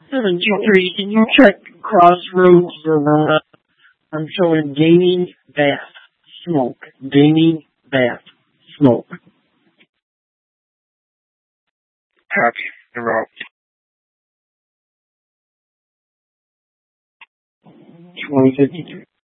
723, can you check Crossroads, Verona? I'm showing gaining bath smoke. Gaining bath smoke. Copy. En route. 2052.